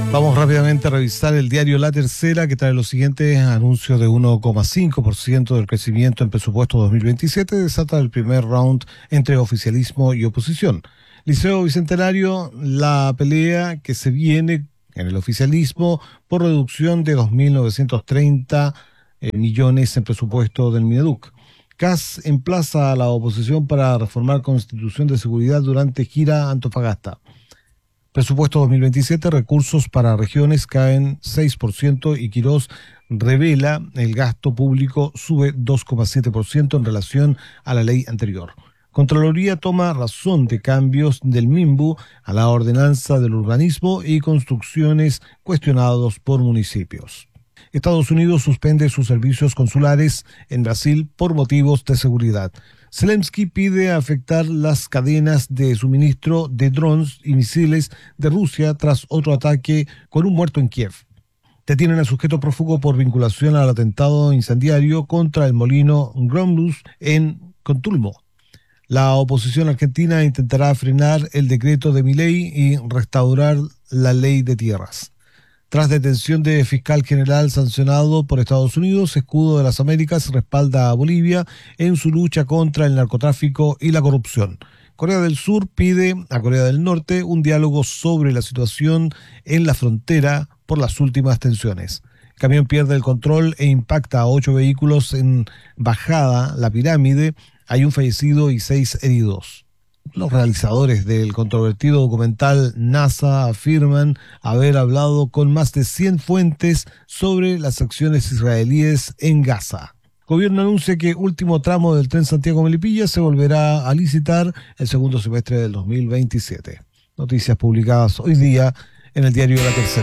Vamos rápidamente a revisar el diario La Tercera, que trae los siguientes anuncios de 1,5% del crecimiento en presupuesto 2027, desata el primer round entre oficialismo y oposición. Liceo Bicentenario, la pelea que se viene en el oficialismo por reducción de 2.930 millones en presupuesto del Mineduc. CAS emplaza a la oposición para reformar Constitución de Seguridad durante gira Antofagasta. Presupuesto 2027, recursos para regiones caen 6% y Quirós revela el gasto público sube 2,7% en relación a la ley anterior. Contraloría toma razón de cambios del MIMBU a la ordenanza del urbanismo y construcciones cuestionados por municipios. Estados Unidos suspende sus servicios consulares en Brasil por motivos de seguridad. Zelensky pide afectar las cadenas de suministro de drones y misiles de Rusia tras otro ataque con un muerto en Kiev. Detienen al sujeto prófugo por vinculación al atentado incendiario contra el molino Gromlus en Contulmo. La oposición argentina intentará frenar el decreto de Milei y restaurar la ley de tierras. Tras detención de fiscal general sancionado por Estados Unidos, Escudo de las Américas respalda a Bolivia en su lucha contra el narcotráfico y la corrupción. Corea del Sur pide a Corea del Norte un diálogo sobre la situación en la frontera por las últimas tensiones. El camión pierde el control e impacta a 8 vehículos en Bajada, La Pirámide. Hay un fallecido y 6 heridos. Los realizadores del controvertido documental NASA afirman haber hablado con más de 100 fuentes sobre las acciones israelíes en Gaza. Gobierno anuncia que último tramo del tren Santiago-Melipilla se volverá a licitar el segundo semestre del 2027. Noticias publicadas hoy día en el diario La Tercera.